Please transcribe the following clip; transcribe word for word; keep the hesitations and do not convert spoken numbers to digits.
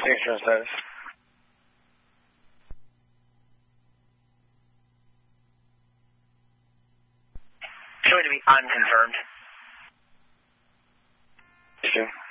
insurance status. Showing to be unconfirmed. Thank you.